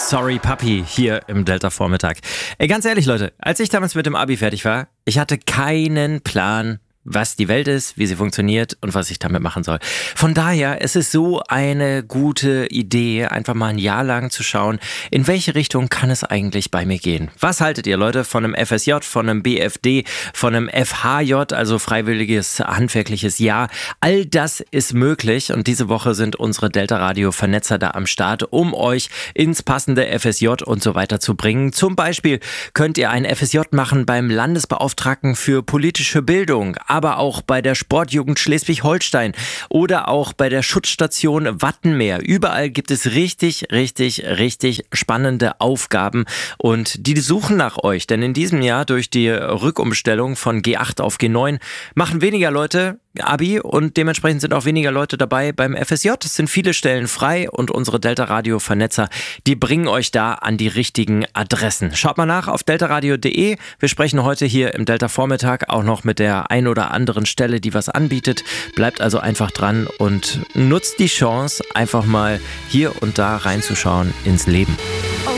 Sorry Papi hier im Delta-Vormittag. Ganz ehrlich Leute, als ich damals mit dem Abi fertig war, ich hatte keinen Plan, was die Welt ist, wie sie funktioniert und was ich damit machen soll. Von daher, es ist so eine gute Idee, einfach mal ein Jahr lang zu schauen, in welche Richtung kann es eigentlich bei mir gehen. Was haltet ihr, Leute, von einem FSJ, von einem BFD, von einem FHJ, also freiwilliges handwerkliches Jahr? All das ist möglich und diese Woche sind unsere Delta-Radio-Vernetzer da am Start, um euch ins passende FSJ und so weiter zu bringen. Zum Beispiel könnt ihr ein FSJ machen beim Landesbeauftragten für politische Bildung, aber auch bei der Sportjugend Schleswig-Holstein oder auch bei der Schutzstation Wattenmeer. Überall gibt es richtig spannende Aufgaben und die suchen nach euch. Denn in diesem Jahr durch die Rückumstellung von G8 auf G9 machen weniger Leute Abi und dementsprechend sind auch weniger Leute dabei beim FSJ. Es sind viele Stellen frei und unsere Delta-Radio-Vernetzer, die bringen euch da an die richtigen Adressen. Schaut mal nach auf deltaradio.de. Wir sprechen heute hier im Delta-Vormittag auch noch mit der ein oder anderen Stelle, die was anbietet. Bleibt also einfach dran und nutzt die Chance, einfach mal hier und da reinzuschauen ins Leben.